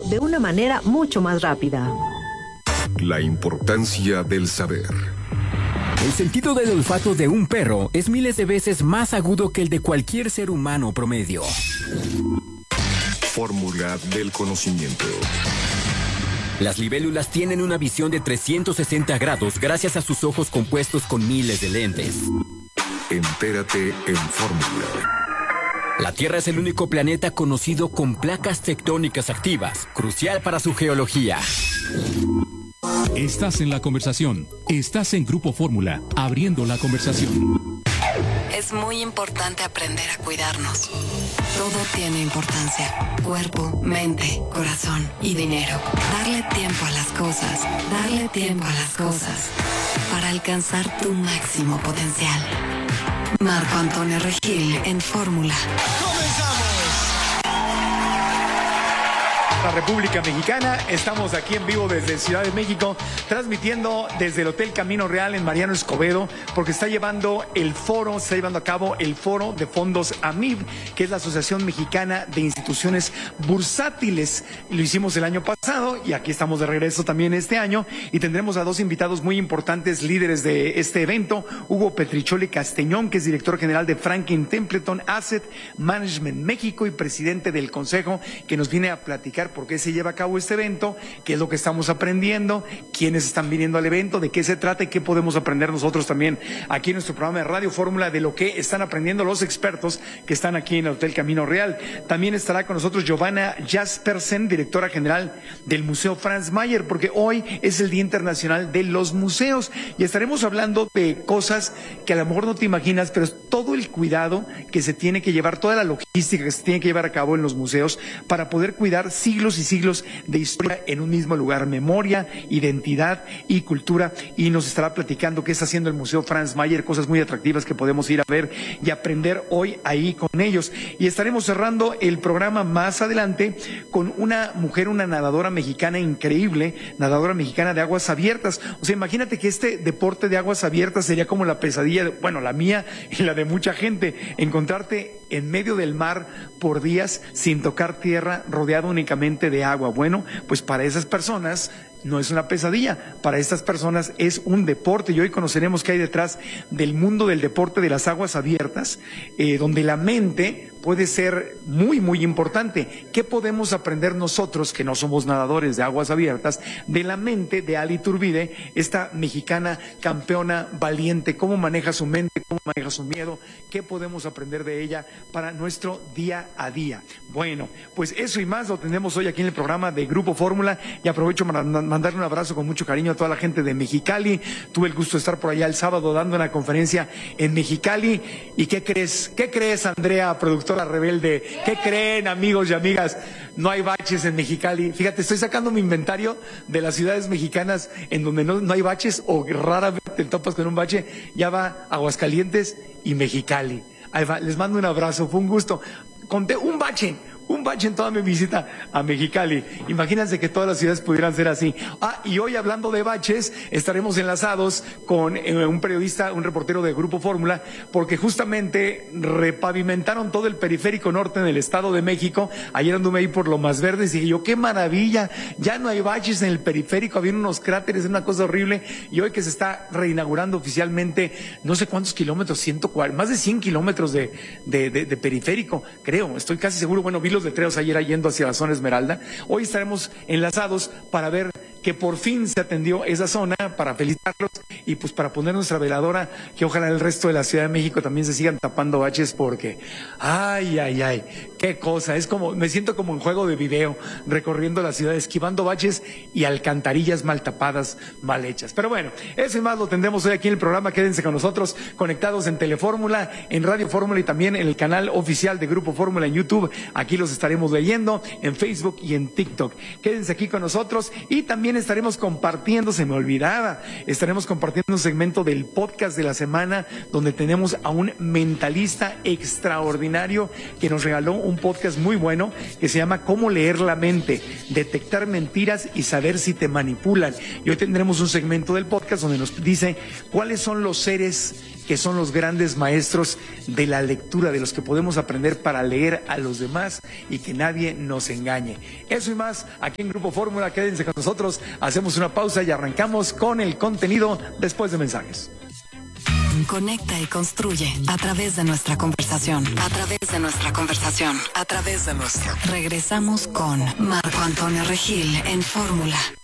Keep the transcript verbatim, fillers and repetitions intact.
de una manera mucho más rápida. La importancia del saber. El sentido del olfato de un perro es miles de veces más agudo que el de cualquier ser humano promedio. Fórmula del conocimiento. Las libélulas tienen una visión de trescientos sesenta grados gracias a sus ojos compuestos con miles de lentes. Entérate en Fórmula. La Tierra es el único planeta conocido con placas tectónicas activas, crucial para su geología. Estás en la conversación. Estás en Grupo Fórmula, abriendo la conversación. Es muy importante aprender a cuidarnos. Todo tiene importancia. Cuerpo, mente, corazón y dinero. Darle tiempo a las cosas. Darle tiempo a las cosas. Para alcanzar tu máximo potencial. Marco Antonio Regil en Fórmula. ¡Comenzamos! La República Mexicana, estamos aquí en vivo desde Ciudad de México, transmitiendo desde el Hotel Camino Real en Mariano Escobedo, porque está llevando el foro, se está llevando a cabo el foro de fondos A M I B, que es la Asociación Mexicana de Instituciones Bursátiles. Lo hicimos el año pasado y aquí estamos de regreso también este año, y tendremos a dos invitados muy importantes, líderes de este evento: Hugo Petricholi Castellón, que es director general de Franklin Templeton Asset Management México y presidente del consejo, que nos viene a platicar por qué se lleva a cabo este evento, qué es lo que estamos aprendiendo, quiénes están viniendo al evento, de qué se trata y qué podemos aprender nosotros también aquí en nuestro programa de Radio Fórmula de lo que están aprendiendo los expertos que están aquí en el Hotel Camino Real. También estará con nosotros Giovanna Jaspersen, directora general del Museo Franz Mayer, porque hoy es el Día Internacional de los Museos y estaremos hablando de cosas que a lo mejor no te imaginas, pero es todo el cuidado que se tiene que llevar, toda la logística que se tiene que llevar a cabo en los museos para poder cuidar siglos y siglos de historia en un mismo lugar, memoria, identidad y cultura. Y nos estará platicando qué está haciendo el Museo Franz Mayer, cosas muy atractivas que podemos ir a ver y aprender hoy ahí con ellos. Y estaremos cerrando el programa más adelante con una mujer, una nadadora mexicana increíble, nadadora mexicana de aguas abiertas. O sea, imagínate que este deporte de aguas abiertas sería como la pesadilla, de, bueno, la mía y la de mucha gente, encontrarte en medio del mar por días sin tocar tierra, rodeado únicamente de agua. Bueno, pues para esas personas no es una pesadilla, para estas personas es un deporte, y hoy conoceremos qué hay detrás del mundo del deporte de las aguas abiertas, eh, donde la mente puede ser muy, muy importante. ¿Qué podemos aprender nosotros, que no somos nadadores de aguas abiertas, de la mente de Ali Iturbide, esta mexicana campeona valiente? ¿Cómo maneja su mente? ¿Cómo maneja su miedo? ¿Qué podemos aprender de ella para nuestro día a día? Bueno, pues eso y más lo tenemos hoy aquí en el programa de Grupo Fórmula, y aprovecho para mandarle un abrazo con mucho cariño a toda la gente de Mexicali. Tuve el gusto de estar por allá el sábado dando una conferencia en Mexicali. ¿Y qué crees? ¿Qué crees, Andrea, productora rebelde? ¿Qué creen, amigos y amigas? No hay baches en Mexicali. Fíjate, estoy sacando mi inventario de las ciudades mexicanas en donde no, no hay baches, o rara vez te topas con un bache. Ya va Aguascalientes y Mexicali. Ahí va. Les mando un abrazo, fue un gusto. Conté un bache. Un bache en toda mi visita a Mexicali. Imagínense que todas las ciudades pudieran ser así. Ah, y hoy, hablando de baches, estaremos enlazados con eh, un periodista, un reportero de Grupo Fórmula, porque justamente repavimentaron todo el periférico norte en el Estado de México. Ayer anduve ahí por Lomas Verdes y dije yo, qué maravilla, ya no hay baches en el periférico, había unos cráteres, una cosa horrible. Y hoy que se está reinaugurando oficialmente, no sé cuántos kilómetros, ciento cuarenta, más de cien kilómetros de, de, de, de periférico, creo, estoy casi seguro. Bueno, vi los letreros ayer yendo hacia la zona Esmeralda. Hoy estaremos enlazados para ver que por fin se atendió esa zona, para felicitarlos y pues para poner nuestra veladora, que ojalá el resto de la Ciudad de México también se sigan tapando baches, porque ay, ay, ay, qué cosa, es como, me siento como en juego de video, recorriendo la ciudad, esquivando baches y alcantarillas mal tapadas, mal hechas. Pero bueno, eso y más lo tendremos hoy aquí en el programa. Quédense con nosotros, conectados en Telefórmula, en Radio Fórmula y también en el canal oficial de Grupo Fórmula en YouTube. Aquí los estaremos leyendo en Facebook y en TikTok. Quédense aquí con nosotros, y también estaremos compartiendo, se me olvidaba, estaremos compartiendo un segmento del podcast de la semana, donde tenemos a un mentalista extraordinario que nos regaló un podcast muy bueno que se llama Cómo leer la mente, detectar mentiras y saber si te manipulan. Y hoy tendremos un segmento del podcast donde nos dice cuáles son los seres que son los grandes maestros de la lectura, de los que podemos aprender para leer a los demás y que nadie nos engañe. Eso y más aquí en Grupo Fórmula. Quédense con nosotros, hacemos una pausa y arrancamos con el contenido después de mensajes. Conecta y construye a través de nuestra conversación, a través de nuestra conversación, a través de nuestra. Regresamos con Marco Antonio Regil en Fórmula.